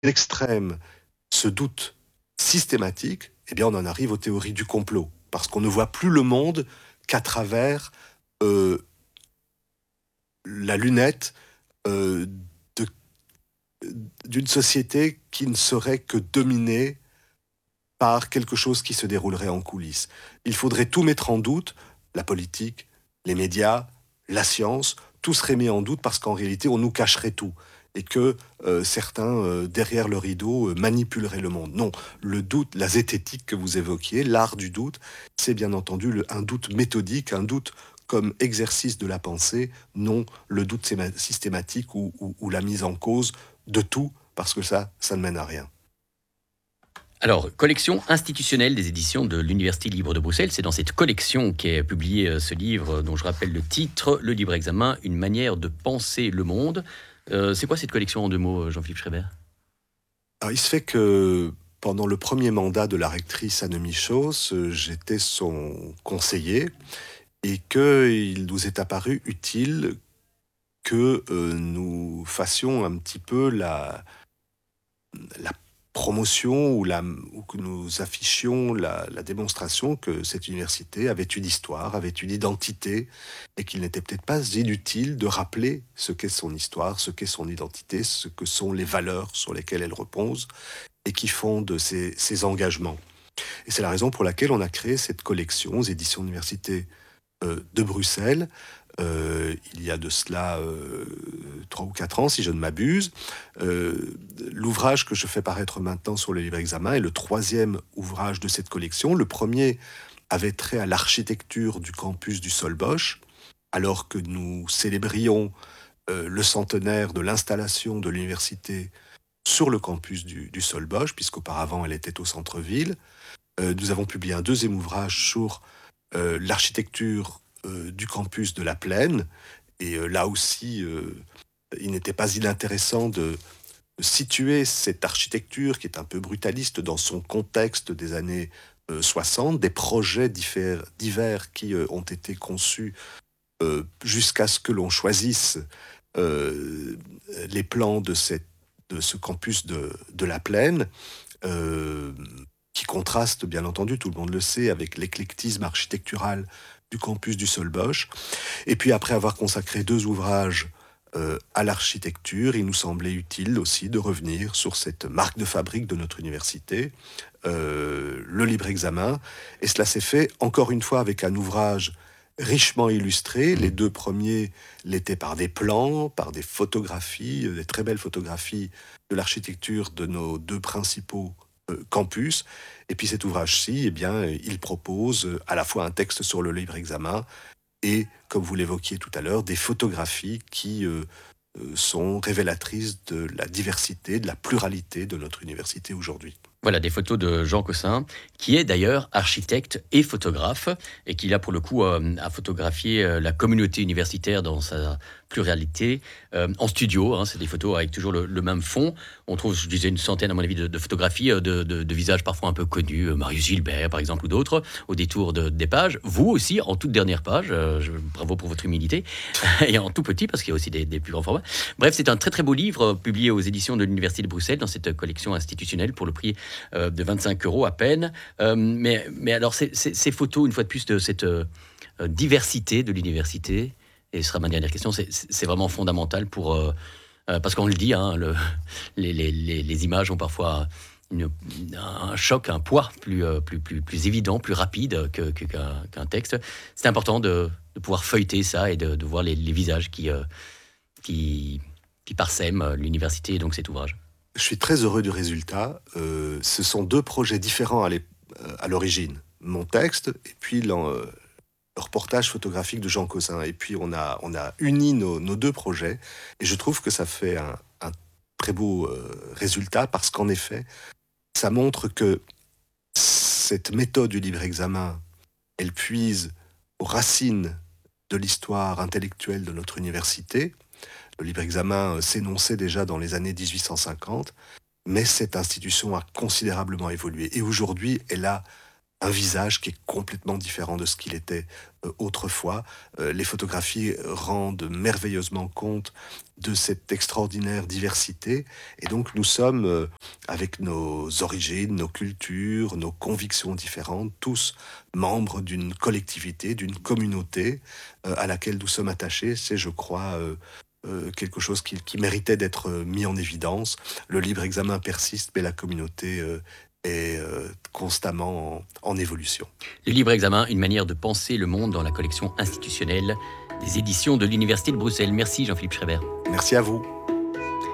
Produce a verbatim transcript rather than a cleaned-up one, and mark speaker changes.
Speaker 1: l'extrême ce doute systématique, eh bien on en arrive aux théories du complot, parce qu'on ne voit plus le monde qu'à travers euh, la lunette euh, de, d'une société qui ne serait que dominée par quelque chose qui se déroulerait en coulisses. Il faudrait tout mettre en doute, la politique, les médias, la science, tout serait mis en doute parce qu'en réalité on nous cacherait tout et que euh, certains, euh, derrière le rideau, euh, manipuleraient le monde. Non, le doute, la zététique que vous évoquiez, l'art du doute, c'est bien entendu le, un doute méthodique, un doute comme exercice de la pensée, non le doute systématique ou, ou, ou la mise en cause de tout, parce que ça, ça ne mène à rien.
Speaker 2: Alors, collection institutionnelle des éditions de l'Université libre de Bruxelles. C'est dans cette collection qu'est publié ce livre, dont je rappelle le titre, Le libre examen, une manière de penser le monde. Euh, c'est quoi cette collection en deux mots, Jean-Philippe Schreiber ?
Speaker 1: Alors, il se fait que pendant le premier mandat de la rectrice Anne Michos, j'étais son conseiller et qu'il nous est apparu utile que euh, nous fassions un petit peu la, la promotion ou, la, ou que nous affichions la, la démonstration que cette université avait une histoire, avait une identité, et qu'il n'était peut-être pas inutile de rappeler ce qu'est son histoire, ce qu'est son identité, ce que sont les valeurs sur lesquelles elle repose et qui fondent ses, ses engagements. Et c'est la raison pour laquelle on a créé cette collection aux éditions d'Université euh, de Bruxelles, Euh, il y a de cela euh, trois ou quatre ans, si je ne m'abuse. Euh, l'ouvrage que je fais paraître maintenant sur le libre examen est le troisième ouvrage de cette collection. Le premier avait trait à l'architecture du campus du Solbosch, alors que nous célébrions euh, le centenaire de l'installation de l'université sur le campus du, du Solbosch, puisqu'auparavant elle était au centre-ville. Euh, nous avons publié un deuxième ouvrage sur euh, l'architecture Euh, du campus de la Plaine. Et euh, là aussi, euh, il n'était pas inintéressant de situer cette architecture qui est un peu brutaliste dans son contexte des années euh, soixante, des projets divers, divers qui euh, ont été conçus euh, jusqu'à ce que l'on choisisse euh, les plans de, cette, de ce campus de, de la Plaine, euh, qui contraste, bien entendu, tout le monde le sait, avec l'éclectisme architectural du campus du Solbosch. Et puis après avoir consacré deux ouvrages euh, à l'architecture, il nous semblait utile aussi de revenir sur cette marque de fabrique de notre université, euh, le libre examen. Et cela s'est fait encore une fois avec un ouvrage richement illustré. Les deux premiers l'étaient par des plans, par des photographies, des très belles photographies de l'architecture de nos deux principaux campus. Et puis cet ouvrage-ci, eh bien, il propose à la fois un texte sur le libre examen et, comme vous l'évoquiez tout à l'heure, des photographies qui euh, sont révélatrices de la diversité, de la pluralité de notre université aujourd'hui.
Speaker 2: Voilà, des photos de Jean Cossin, qui est d'ailleurs architecte et photographe, et qui là, pour le coup, euh, a photographié euh, la communauté universitaire dans sa pluralité, euh, en studio. Hein, c'est des photos avec toujours le, le même fond. On trouve, je disais, une centaine, à mon avis, de, de photographies de, de, de visages parfois un peu connus, euh, Marius Gilbert, par exemple, ou d'autres, au détour de, des pages. Vous aussi, en toute dernière page, euh, je, bravo pour votre humilité, et en tout petit, parce qu'il y a aussi des, des plus grands formats. Bref, c'est un très très beau livre, euh, publié aux éditions de l'Université de Bruxelles, dans cette collection institutionnelle, pour le prix Euh, de vingt-cinq euros à peine. Euh, mais, mais alors, ces, ces, ces photos, une fois de plus, de cette euh, diversité de l'université, et ce sera ma dernière question, c'est, c'est vraiment fondamental pour... Euh, euh, parce qu'on le dit, hein, le, les, les, les, les images ont parfois une, un choc, un poids plus, euh, plus, plus, plus évident, plus rapide que, que, qu'un, qu'un texte. C'est important de, de pouvoir feuilleter ça et de, de voir les, les visages qui, euh, qui, qui parsèment l'université et donc cet ouvrage.
Speaker 1: Je suis très heureux du résultat. Euh, ce sont deux projets différents à, à l'origine. Mon texte et puis le, le reportage photographique de Jean Cossin. Et puis on a, on a uni nos, nos deux projets. Et je trouve que ça fait un, un très beau euh, résultat parce qu'en effet, ça montre que cette méthode du libre examen, elle puise aux racines de l'histoire intellectuelle de notre université. Le libre examen s'énonçait déjà dans les années dix-huit cent cinquante, mais cette institution a considérablement évolué. Et aujourd'hui, elle a un visage qui est complètement différent de ce qu'il était euh, autrefois. Euh, les photographies rendent merveilleusement compte de cette extraordinaire diversité. Et donc nous sommes, euh, avec nos origines, nos cultures, nos convictions différentes, tous membres d'une collectivité, d'une communauté euh, à laquelle nous sommes attachés. C'est, je crois, euh, euh, quelque chose qui, qui méritait d'être euh, mis en évidence. Le libre examen persiste, mais la communauté euh, est euh, constamment en, en évolution.
Speaker 2: Le libre examen, une manière de penser le monde dans la collection institutionnelle des éditions de l'Université de Bruxelles. Merci Jean-Philippe Schreiber.
Speaker 1: Merci à vous.